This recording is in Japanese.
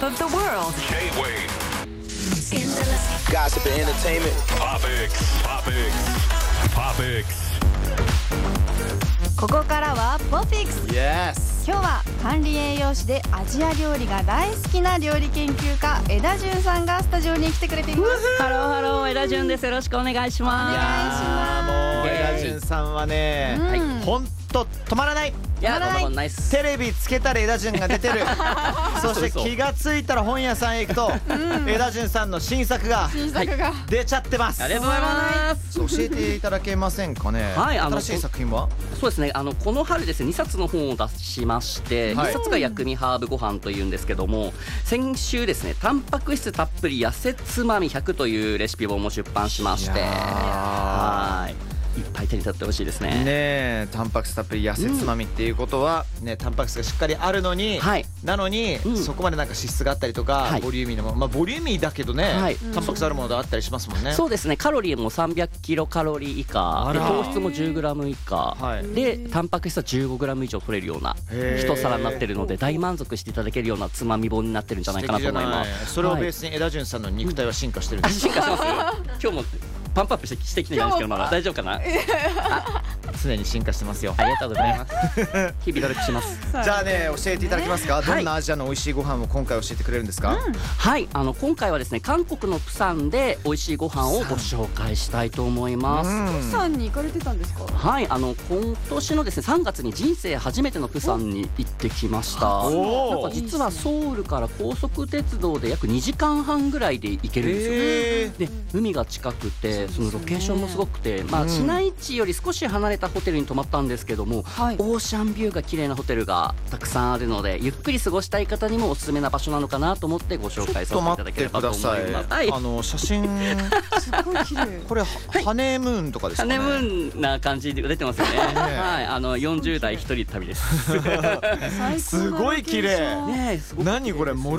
of the world. J-Wave Gossip and entertainment. Topics. ここからはポピックス。 Yes。 今日は管理栄養士でアジア料理が大好きな料理研究家枝潤さんがスタジオに来てくれています。 ハローハロー、枝潤です。よろしくお願いします。 お願いします。 もう枝潤さんはね、ほんと止まらない。 いや、そんなことないっす。 テレビつけたら枝潤が出てるそして気がついたら本屋さんへ行くと、枝潤さんの新作が出ちゃってます。 ありがとうございます。 教えていただけませんかね。 はい、 新しい作品はそうですね、この春ですね、2冊の本を出しまして、 はい 1冊が薬味ハーブご飯というんですけども、先週ですね、タンパク質たっぷり痩せつまみ100というレシピ本も出版しまして、いっぱい手に取ってほしいですね。 ねえ、タンパク質たっぷり痩せつまみっていうことは、ね、タンパク質がしっかりあるのに、 はい、 なのに、そこまでなんか脂質があったりとか、 はい、 ボリューミーなもの、まあボリューミーだけどね、 はい、 タンパク質あるものがあったりしますもんね。 そうですね、カロリーも300キロカロリー以下で、糖質も10グラム以下、 はい、 でタンパク質は15グラム以上取れるような一皿になってるので、大満足していただけるようなつまみ本になってるんじゃないかなと思います。 それをベースに枝潤さんの肉体は進化してるんですか。 進化してます今日もパンプアップしてきてないんですけど、まだ大丈夫かな。 常に進化してますよ。 ありがとうございます日々努力します。 じゃあね、教えていただけますか。どんなアジアの美味しいご飯を今回教えてくれるんですか。 はい、今回はですね、韓国のプサンで美味しいご飯をご紹介したいと思います。 プサンに行かれてたんですか。 はい、今年のですね3月に人生初めてのプサンに行ってきました。なんか実はソウルから高速鉄道で約2時間半ぐらいで行けるんですよ。で、海が近くて、そのロケーションもすごくて、まあ市内地より少し離れたホテルに泊まったんですけども、オーシャンビューが綺麗なホテルがたくさんあるので、ゆっくり過ごしたい方にもおすすめな場所なのかなと思ってご紹介させていただければと思います。はい、 写真すごい綺麗。 これハネムーンとかですかね。 ハネムーンな感じで出てますよね。はい、40代一人旅です。 すごい綺麗。 ねえ、すごく何これ。